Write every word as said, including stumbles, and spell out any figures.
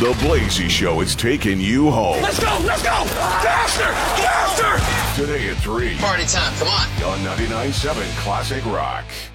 The Blazy Show is taking you home. Let's go, let's go! Faster, faster! Today at three. Party time, come on. On ninety-nine point seven Classic Rock.